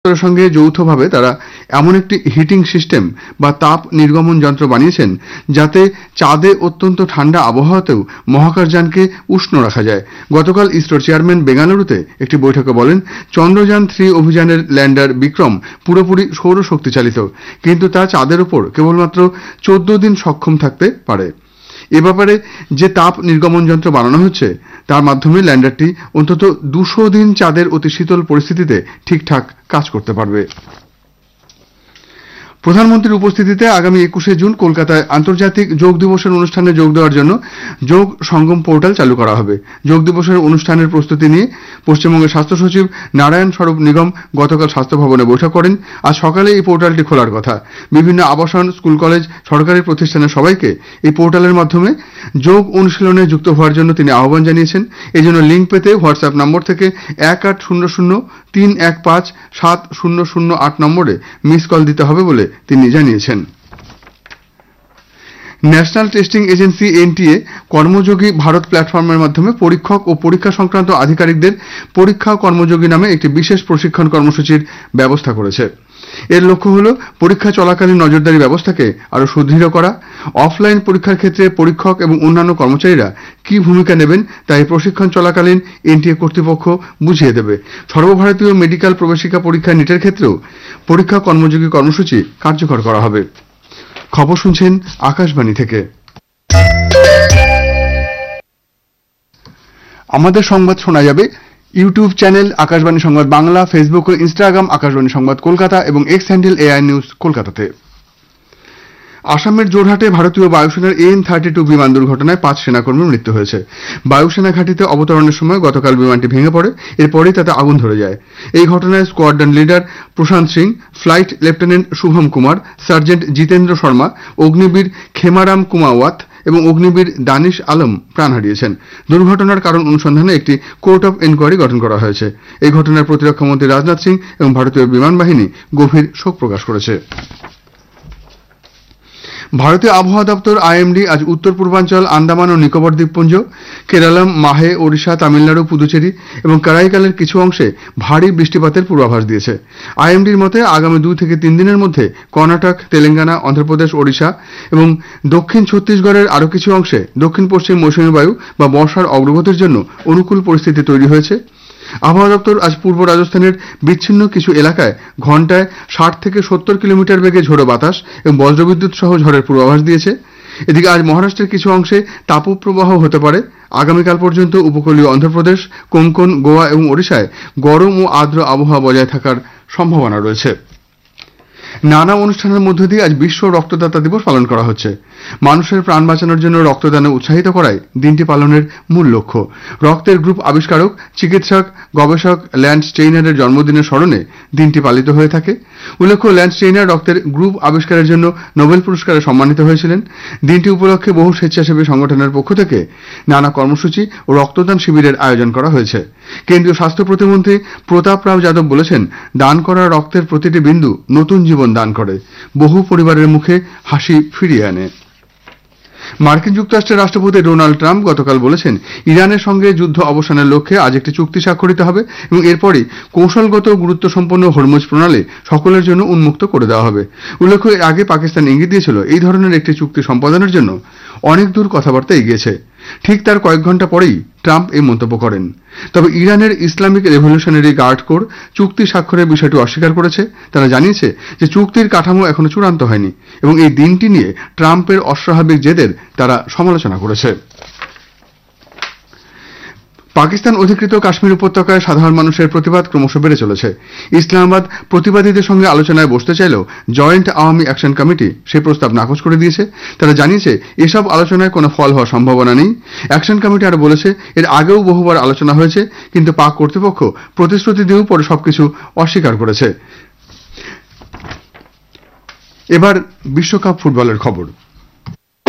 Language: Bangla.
দপ্তরের সঙ্গে যৌথভাবে তারা এমন একটি হিটিং সিস্টেম বা তাপ নির্গমন যন্ত্র বানিয়েছেন যাতে চাঁদে অত্যন্ত ঠান্ডা আবহাওয়াতেও মহাকাশযানকে উষ্ণ রাখা যায়। গতকাল ইসরোর চেয়ারম্যান বেঙ্গালুরুতে একটি বৈঠকে বলেন, চন্দ্রযান-3 অভিযানের ল্যান্ডার বিক্রম পুরোপুরি সৌরশক্তি চালিত, কিন্তু তা চাঁদের উপর কেবলমাত্র 14 দিন সক্ষম থাকতে পারে। এ ব্যাপারে যে তাপ নির্গমন যন্ত্র বানানো হচ্ছে তার মাধ্যমে ল্যান্ডারটি অন্তত 200 দিন চাঁদের অতি শীতল পরিস্থিতিতে ঠিকঠাক কাজ করতে পারবে। প্রধানমন্ত্রীর উপস্থিতিতে আগামী 21শে জুন কলকাতায় আন্তর্জাতিক যোগ দিবসের অনুষ্ঠানে যোগ দেওয়ার জন্য যোগ সঙ্গম পোর্টাল চালু করা হবে। যোগ দিবসের অনুষ্ঠানের প্রস্তুতি নিয়ে পশ্চিমবঙ্গের স্বাস্থ্য সচিব নারায়ণ স্বরূপ নিগম গতকাল স্বাস্থ্য ভবনে বৈঠক করেন। আজ সকালে এই পোর্টালটি খোলার কথা। বিভিন্ন আবাসন, স্কুল, কলেজ, সরকারি প্রতিষ্ঠানের সবাইকে এই পোর্টালের মাধ্যমে যোগ অনুশীলনে যুক্ত হওয়ার জন্য তিনি আহ্বান জানিয়েছেন। এই জন্য লিঙ্ক পেতে হোয়াটসঅ্যাপ নম্বর থেকে 1800-315-7008 নম্বরে মিস কল দিতে হবে বলে তিনি জানিয়েছেন। National testing agency NTA কর্মযোগী Bharat প্ল্যাটফর্মের মাধ্যমে পরীক্ষক ও পরীক্ষা সংক্রান্ত আধিকারিকদের পরীক্ষা কর্মযোগী নামে একটি বিশেষ প্রশিক্ষণ কর্মসূচির ব্যবস্থা করেছে। এর লক্ষ্য হল পরীক্ষা চলাকালীন নজরদারি ব্যবস্থাকে আরও সুদৃঢ় করা। অফলাইন পরীক্ষার ক্ষেত্রে পরীক্ষক এবং অন্যান্য কর্মচারীরা কি ভূমিকা নেবেন তা এই প্রশিক্ষণ চলাকালীন এনটিএ কর্তৃপক্ষ বুঝিয়ে দেবে। সর্বভারতীয় মেডিকেল প্রবেশিকা পরীক্ষা নিটের ক্ষেত্রেও পরীক্ষা কর্মযোগী কর্মসূচি কার্যকর করা হবে। খবর শুনছেন আকাশবাণী থেকে। আমাদের সংবাদ শোনা যাবে ইউটিউব চ্যানেল আকাশবাণী সংবাদ বাংলা, ফেসবুক ও ইনস্টাগ্রাম আকাশবাণী সংবাদ কলকাতা এবং এক্স হ্যান্ডেল এআই নিউজ কলকাতাতে। আসামের জোরহাটে ভারতীয় বায়ুসেনার AN-32 বিমান দুর্ঘটনায় 5 সেনাকর্মীর মৃত্যু হয়েছে। বায়ুসেনা ঘাঁটিতে অবতরণের সময় গতকাল বিমানটি ভেঙে পড়ে, এরপরেই তাতে আগুন ধরে যায়। এই ঘটনায় স্কোয়াড্রন লিডার প্রশান্ত Singh, flight lieutenant Shubham Kumar, sergeant Jitendra Sharma, Agniveer খেমারাম কুমাওয়াত এবং অগ্নিবীর দানিশ আলম প্রাণ হারিয়েছেন। দুর্ঘটনার কারণ অনুসন্ধানে একটি কোর্ট অফ এনকোয়ারি গঠন করা হয়েছে। এই ঘটনায় প্রতিরক্ষামন্ত্রী রাজনাথ সিং এবং ভারতীয় বিমান বাহিনী গভীর শোক প্রকাশ করেছে। ভারতীয় আবহাওয়া দপ্তর আইএমডি আজ উত্তর পূর্বাঞ্চল, আন্দামান ও নিকোবর দ্বীপপুঞ্জ, কেরালাম, মাহে, ওড়িশা, তামিলনাড়ু, পুদুচেরি এবং কারাইকালের কিছু অংশে ভারী বৃষ্টিপাতের পূর্বাভাস দিয়েছে। আইএমডির মতে আগামী 2 থেকে 3 দিনের মধ্যে কর্ণাটক, তেলেঙ্গানা, অন্ধ্রপ্রদেশ, ওড়িশা এবং দক্ষিণ ছত্তিশগড়ের আরও কিছু অংশে দক্ষিণ পশ্চিম মৌসুমী বায়ু বা বর্ষার অগ্রগতির জন্য অনুকূল পরিস্থিতি তৈরি হয়েছে। আবহাওয়া দপ্তর আজ পূর্ব রাজস্থানের বিচ্ছিন্ন কিছু এলাকায় ঘণ্টায় 60 থেকে 70 কিলোমিটার বেগে ঝোড়ো বাতাস এবং বজ্রবিদ্যুৎ সহ ঝড়ের পূর্বাভাস দিয়েছে। এদিকে আজ মহারাষ্ট্রের কিছু অংশে তাপপ্রবাহ হতে পারে। আগামীকাল পর্যন্ত উপকূলীয় অন্ধ্রপ্রদেশ, কোঙ্কণ, গোয়া এবং ওড়িশায় গরম ও আর্দ্র আবহাওয়া বজায় থাকার সম্ভাবনা রয়েছে। নানা অনুষ্ঠানের মধ্য দিয়ে আজ বিশ্ব রক্তদাতা দিবস পালন করা হচ্ছে। মানুষের প্রাণ বাঁচানোর জন্য রক্তদানে উৎসাহিত করাই দিনটি পালনের মূল লক্ষ্য। রক্তের গ্রুপ আবিষ্কারক, চিকিৎসক, গবেষক ল্যান্স স্টেইনারের জন্মদিনের স্মরণে দিনটি পালিত হয়ে থাকে। উল্লেখ্য, ল্যান্স স্টেইনার রক্তের গ্রুপ আবিষ্কারের জন্য নোবেল পুরস্কারে সম্মানিত হয়েছিলেন। দিনটি উপলক্ষে বহু স্বেচ্ছাসেবী সংগঠনের পক্ষ থেকে নানা কর্মসূচি ও রক্তদান শিবিরের আয়োজন করা হয়েছে। কেন্দ্রীয় স্বাস্থ্য প্রতিমন্ত্রী প্রতাপ রাও যাদব বলেছেন, দান করা রক্তের প্রতিটি বিন্দু নতুন জীবন দান করে, বহু পরিবারের মুখে হাসি ফিরিয়ে আনে। মার্কিন যুক্তরাষ্ট্রের রাষ্ট্রপতি ডোনাল্ড ট্রাম্প গতকাল বলেছেন, ইরানের সঙ্গে যুদ্ধ অবসানের লক্ষ্যে আজ একটি চুক্তি স্বাক্ষরিত হবে এবং এরপরই কৌশলগত গুরুত্বসম্পন্ন হরমুজ প্রণালী সকলের জন্য উন্মুক্ত করে দেওয়া হবে। উল্লেখ্য, এর আগে পাকিস্তান ইঙ্গিত দিয়েছিল এই ধরনের একটি চুক্তি সম্পাদনের জন্য অনেক দূর কথাবার্তা এগিয়েছে। ঠিক তার কয়েক ঘন্টা পরেই ট্রাম্প এই মন্তব্য করেন। তবে ইরানের ইসলামিক রেভলিউশনারি গার্ড কোর চুক্তি স্বাক্ষরের বিষয়টি অস্বীকার করেছে। তারা জানিয়েছে যে চুক্তির কাঠামো এখনো চূড়ান্ত হয়নি এবং এই দিনটি নিয়ে ট্রাম্পের অস্বাভাবিক জেদের তারা সমালোচনা করেছে। পাকিস্তান অধিকৃত কাশ্মীর উপত্যকায় সাধারণ মানুষের প্রতিবাদ ক্রমশ বেড়ে চলেছে। ইসলামাবাদ প্রতিবাদীদের সঙ্গে আলোচনায় বসতে চাইলেও জয়েন্ট আওয়ামী অ্যাকশন কমিটি সেই প্রস্তাব নাকচ করে দিয়েছে। তারা জানিয়েছে এসব আলোচনায় কোনো ফল হওয়ার সম্ভাবনা নেই। অ্যাকশন কমিটি আরও বলেছে, এর আগেও বহুবার আলোচনা হয়েছে, কিন্তু পাক কর্তৃপক্ষ প্রতিশ্রুতি দিয়েও পরে সবকিছু অস্বীকার করেছে। এবার বিশ্বকাপ ফুটবলের খবর।